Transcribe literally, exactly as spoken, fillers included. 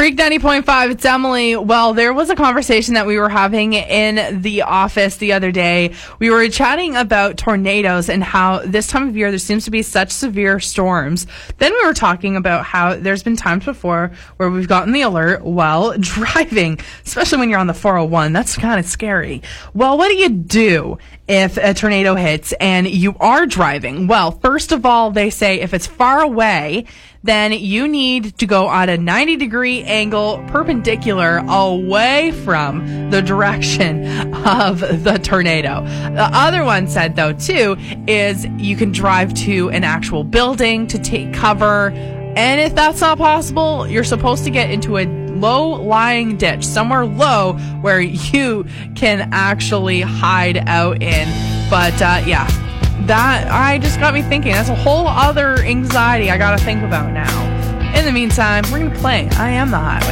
Freak ninety point five, it's Emily. Well, there was a conversation that we were having in the office the other day. We were chatting about tornadoes and how this time of year there seems to be such severe storms. Then we were talking about how there's been times before where we've gotten the alert while driving, especially when you're on the four oh one. That's kind of scary. Well, what do you do if a tornado hits and you are driving? Well, first of all, they say if it's far away, then you need to go at a ninety degree angle perpendicular away from the direction of the tornado. The other one said, though, too, is you can drive to an actual building to take cover. And if that's not possible, you're supposed to get into a low-lying ditch, somewhere low where you can actually hide out in. But, uh, yeah. That, I just got me thinking. That's a whole other anxiety I gotta think about now. In the meantime, we're gonna play I Am the Highway.